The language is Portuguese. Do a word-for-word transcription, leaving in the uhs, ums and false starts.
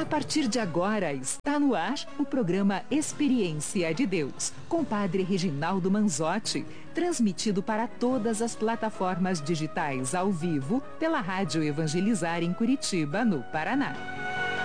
partir de agora está no ar o programa Experiência de Deus, com Padre Reginaldo Manzotti, transmitido para todas as plataformas digitais ao vivo pela Rádio Evangelizar em Curitiba, no Paraná.